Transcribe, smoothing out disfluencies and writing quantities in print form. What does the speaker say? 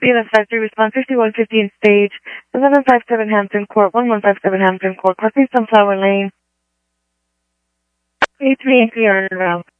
BLS 53 response 5115 stage 1157 Hampton Court 1157 Hampton Court crossing Sunflower Lane. A3 entry on route.